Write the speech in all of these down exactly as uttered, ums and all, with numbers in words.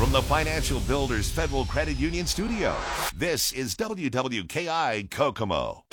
From the Financial Builders Federal Credit Union studio, this is W W K I Kokomo.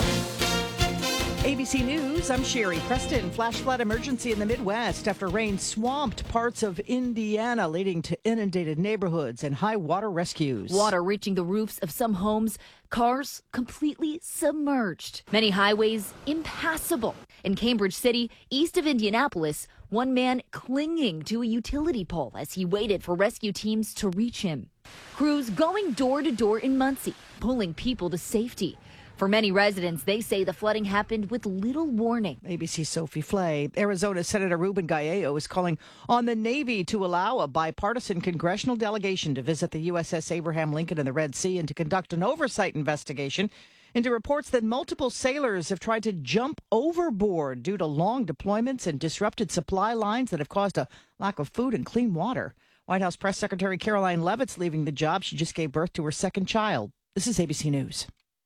A B C News, I'm Sherry Preston. Flash flood emergency in the Midwest after rain swamped parts of Indiana, leading to inundated neighborhoods and high water rescues. Water reaching the roofs of some homes, cars completely submerged. Many highways impassable. In Cambridge City, east of Indianapolis, one man clinging to a utility pole as he waited for rescue teams to reach him. Crews going door to door in Muncie, pulling people to safety. For many residents, they say the flooding happened with little warning. A B C's Sophie Flay. Arizona Senator Ruben Gallo is calling on the Navy to allow a bipartisan congressional delegation to visit the U S S Abraham Lincoln in the Red Sea and to conduct an oversight investigation into reports that multiple sailors have tried to jump overboard due to long deployments and disrupted supply lines that have caused a lack of food and clean water. White House Press Secretary Caroline Leavitt's leaving the job. She just gave birth to her second child. This is A B C News.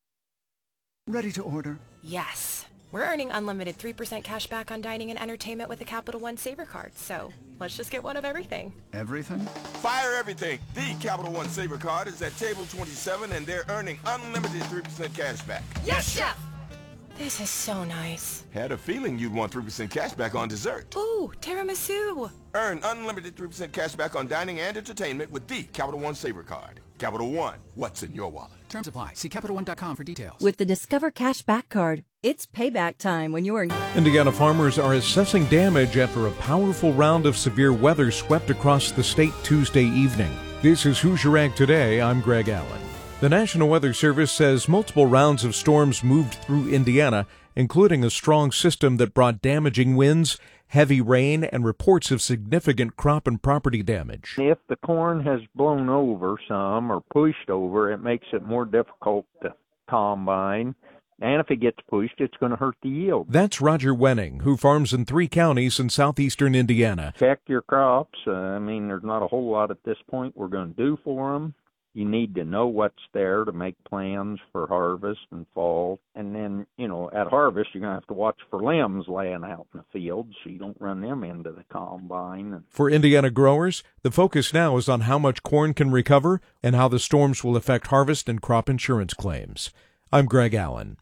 Ready to order? Yes. We're earning unlimited three percent cash back on dining and entertainment with the Capital One Saver Card, so let's just get one of everything. Everything? Fire everything. The Capital One Saver Card is at table twenty-seven, and they're earning unlimited three percent cash back. Yes, Chef! This is so nice. Had a feeling you'd want three percent cash back on dessert. Ooh, tiramisu. Earn unlimited three percent cash back on dining and entertainment with the Capital One Saver Card. Capital One, what's in your wallet? Terms apply. See Capital One dot com for details. With the Discover Cash Back Card, it's payback time when you are... Indiana farmers are assessing damage after a powerful round of severe weather swept across the state Tuesday evening. This is Hoosier Ag Today. I'm Greg Allen. The National Weather Service says multiple rounds of storms moved through Indiana, including a strong system that brought damaging winds, heavy rain, and reports of significant crop and property damage. If the corn has blown over some or pushed over, it makes it more difficult to combine. And if it gets pushed, it's going to hurt the yield. That's Roger Wenning, who farms in three counties in southeastern Indiana. Check your crops. Uh, I mean, there's not a whole lot at this point we're going to do for them. You need to know what's there to make plans for harvest and fall. And then, you know, at harvest, you're going to have to watch for limbs laying out in the field so you don't run them into the combine. For Indiana growers, the focus now is on how much corn can recover and how the storms will affect harvest and crop insurance claims. I'm Greg Allen.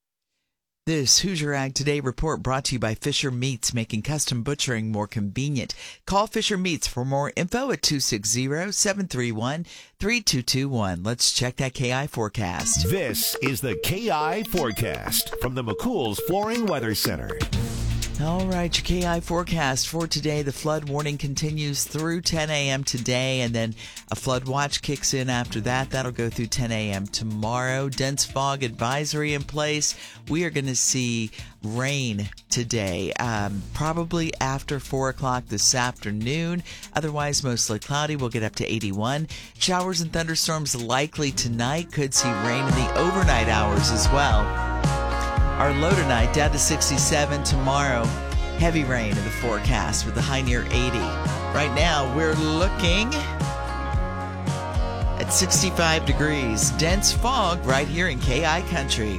This Hoosier Ag Today report brought to you by Fisher Meats, making custom butchering more convenient. Call Fisher Meats for more info at two six zero, seven three one, three two two one. Let's check that K I forecast. This is the K I forecast from the McCool's Flooring Weather Center. All right, your K I forecast for today. The flood warning continues through ten a.m. today, and then a flood watch kicks in after that. That'll go through ten a.m. tomorrow. Dense fog advisory in place. We are going to see rain today, um, probably after four o'clock this afternoon. Otherwise, mostly cloudy. We'll get up to eighty-one. Showers and thunderstorms likely tonight. Could see rain in the overnight hours as well. Our low tonight down to sixty-seven. Tomorrow, heavy rain in the forecast with a high near eighty. Right now, we're looking at sixty-five degrees. Dense fog right here in K I Country.